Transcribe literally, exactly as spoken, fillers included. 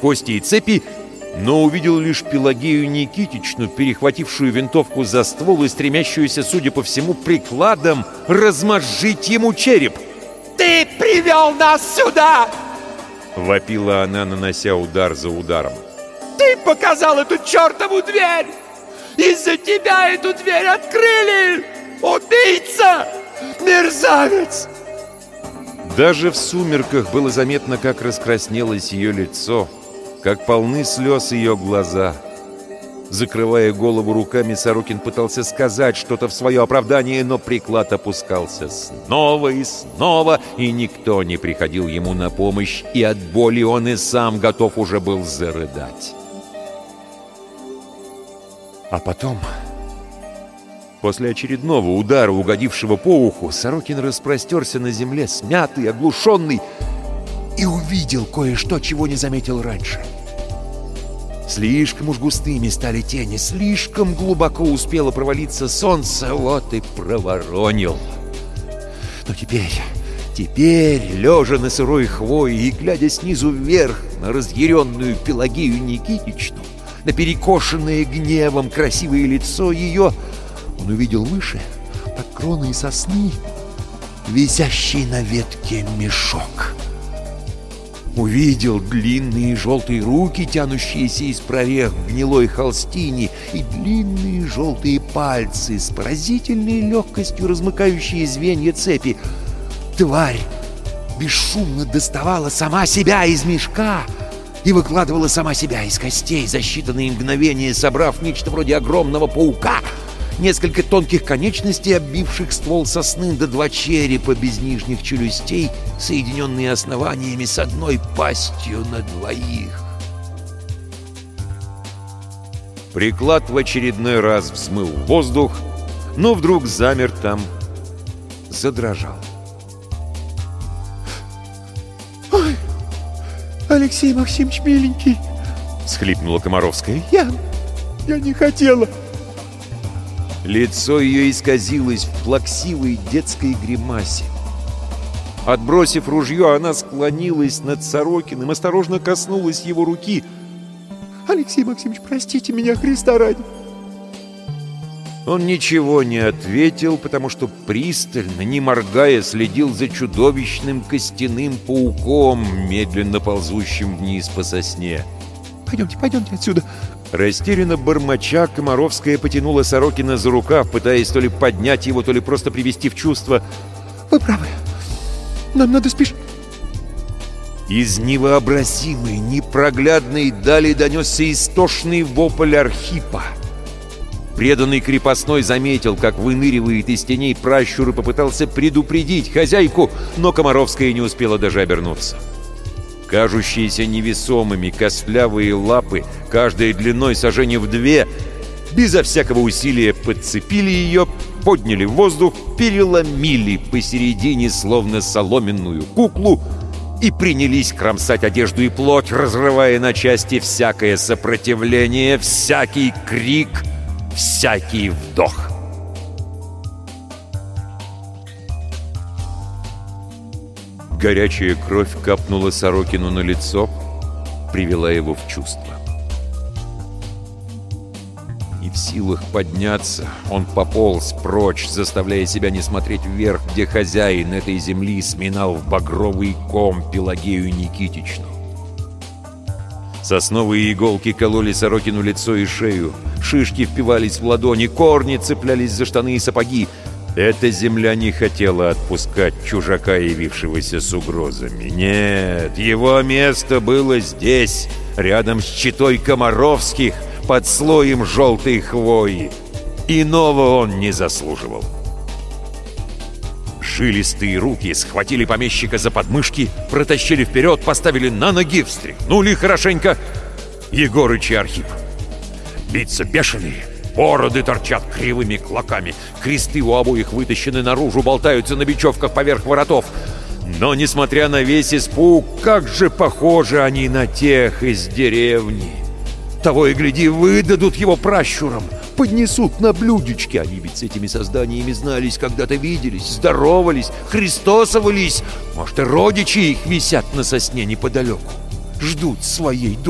кости и цепи, но увидел лишь Пелагею Никитичну, перехватившую винтовку за ствол и стремящуюся, судя по всему, прикладом размозжить ему череп. «Ты привел нас сюда!» — вопила она, нанося удар за ударом. «Ты показал эту чертову дверь! Из-за тебя эту дверь открыли! Убийца! Мерзавец!» Даже в сумерках было заметно, как раскраснелось ее лицо, как полны слез ее глаза. Закрывая голову руками, Сорокин пытался сказать что-то в свое оправдание, но приклад опускался снова и снова, и никто не приходил ему на помощь, и от боли он и сам готов уже был зарыдать. А потом, после очередного удара, угодившего по уху, Сорокин распростерся на земле, смятый, оглушенный, и увидел кое-что, чего не заметил раньше. Слишком уж густыми стали тени, слишком глубоко успело провалиться солнце, вот и проворонил. Но теперь, теперь, лежа на сырой хвое и глядя снизу вверх на разъяренную Пелагею Никитичну, на перекошенное гневом красивое лицо ее, он увидел выше, под кроной сосны, висящий на ветке мешок. Увидел длинные желтые руки, тянущиеся из прорех в гнилой холстине, и длинные желтые пальцы с поразительной легкостью размыкающие звенья цепи. Тварь бесшумно доставала сама себя из мешка и выкладывала сама себя из костей, за считанные мгновения собрав нечто вроде огромного паука, несколько тонких конечностей, оббивших ствол сосны, до два черепа без нижних челюстей, соединенные основаниями с одной пастью на двоих. Приклад в очередной раз взмыл в воздух, но вдруг замер там, задрожал. «Ой, Алексей Максимович, миленький!» — всхлипнула Комаровская. «Я... я не хотела!» Лицо ее исказилось в плаксивой детской гримасе. Отбросив ружье, она склонилась над Сорокиным, осторожно коснулась его руки. «Алексей Максимович, простите меня, Христа ради!» Он ничего не ответил, потому что пристально, не моргая, следил за чудовищным костяным пауком, медленно ползущим вниз по сосне. «Пойдемте, пойдемте отсюда!» Растерянно бормоча, Комаровская потянула Сорокина за рукав, пытаясь то ли поднять его, то ли просто привести в чувство. «Вы правы. Нам надо спешить». Из невообразимой, непроглядной дали донесся истошный вопль Архипа. Преданный крепостной заметил, как выныривает из теней пращур, и попытался предупредить хозяйку, но Комаровская не успела даже обернуться. Кажущиеся невесомыми костлявые лапы, каждая длиной сажени в две, безо всякого усилия подцепили ее, подняли в воздух, переломили посередине, словно соломенную куклу, и принялись кромсать одежду и плоть, разрывая на части всякое сопротивление, всякий крик, всякий вдох. Горячая кровь капнула Сорокину на лицо, привела его в чувство. Не в силах подняться, он пополз прочь, заставляя себя не смотреть вверх, где хозяин этой земли сминал в багровый ком Пелагею Никитичну. Сосновые иголки кололи Сорокину лицо и шею, шишки впивались в ладони, корни цеплялись за штаны и сапоги. Эта земля не хотела отпускать чужака, явившегося с угрозами. Нет, его место было здесь, рядом с четой Комаровских, под слоем желтой хвои. Иного он не заслуживал. Жилистые руки схватили помещика за подмышки, протащили вперед, поставили на ноги, встряхнули хорошенько. Егорыч и Архип. Лица бешеные, бороды торчат кривыми клоками, кресты у обоих вытащены наружу, болтаются на бечевках поверх воротов. Но, несмотря на весь испуг, как же похожи они на тех из деревни. Того и гляди, выдадут его пращурам, поднесут на блюдечке. Они ведь с этими созданиями знались, когда-то виделись, здоровались, христосовались. Может, и родичи их висят на сосне неподалеку, ждут своей доли.